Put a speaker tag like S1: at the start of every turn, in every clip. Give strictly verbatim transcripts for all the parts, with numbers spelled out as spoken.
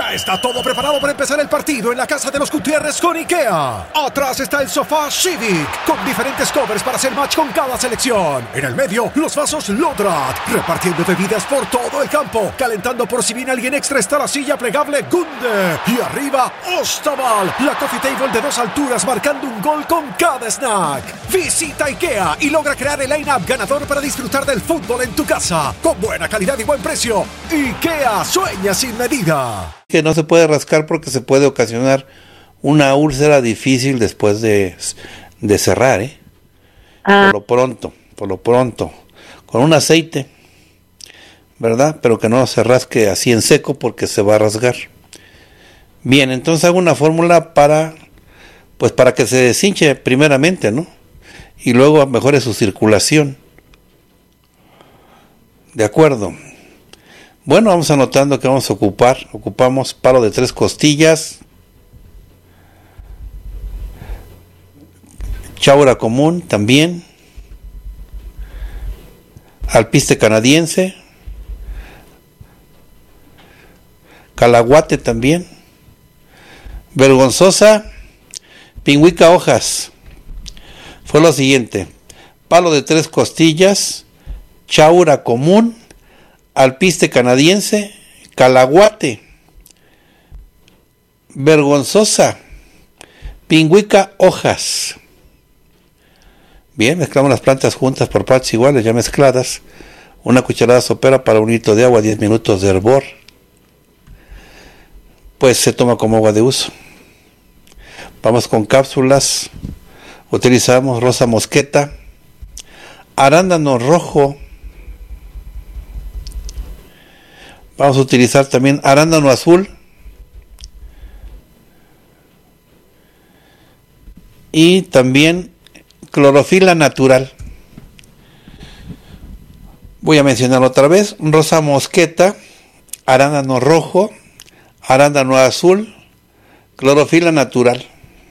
S1: Ya está todo preparado para empezar el partido en la casa de los Gutiérrez con IKEA. Atrás está el sofá Civic, con diferentes covers para hacer match con cada selección. En el medio, los vasos Lodrat, repartiendo bebidas por todo el campo. Calentando por si viene alguien extra está la silla plegable Gunde. Y arriba, Ostaval, la coffee table de dos alturas marcando un gol con cada snack. Visita IKEA y logra crear el line-up ganador para disfrutar del fútbol en tu casa. Con buena calidad y buen precio. IKEA sueña sin medida.
S2: Que no se puede rascar porque se puede ocasionar una úlcera difícil después de, de cerrar, ¿eh? Ah. Por lo pronto, por lo pronto, con un aceite, ¿verdad? Pero que no se rasque así en seco porque se va a rasgar. Bien, entonces hago una fórmula para, pues para que se deshinche primeramente, ¿no? Y luego mejore su circulación. De acuerdo. Bueno, vamos anotando que vamos a ocupar. Ocupamos palo de tres costillas, chaura común también, alpiste canadiense, calaguate también, vergonzosa, pingüica hojas. Fue lo siguiente: palo de tres costillas, chaura común, alpiste canadiense, calaguate, vergonzosa, pingüica hojas. Bien, mezclamos las plantas juntas por partes iguales, ya mezcladas. Una cucharada sopera para un litro de agua, diez minutos de hervor. Pues se toma como agua de uso. Vamos con cápsulas. Utilizamos rosa mosqueta, arándano rojo. Vamos a utilizar también arándano azul y también clorofila natural. Voy a mencionar otra vez: rosa mosqueta, arándano rojo, arándano azul, clorofila natural.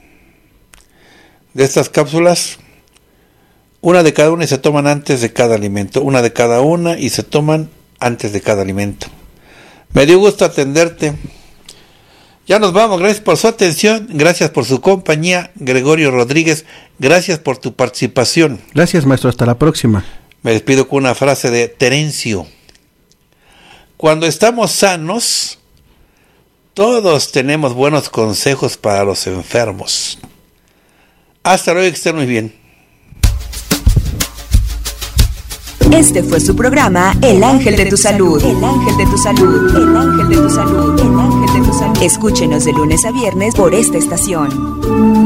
S2: De estas cápsulas, una de cada una y se toman antes de cada alimento. Una de cada una y se toman antes de cada alimento. Me dio gusto atenderte. Ya nos vamos. Gracias por su atención. Gracias por su compañía. Gregorio Rodríguez, gracias por tu participación.
S3: Gracias, maestro. Hasta la próxima.
S2: Me despido con una frase de Terencio: cuando estamos sanos, todos tenemos buenos consejos para los enfermos. Hasta luego, que estén muy bien.
S4: Este fue su programa El Ángel de tu Salud. El Ángel de tu Salud. El Ángel de tu Salud. El Ángel de tu Salud. Escúchenos de lunes a viernes por esta estación.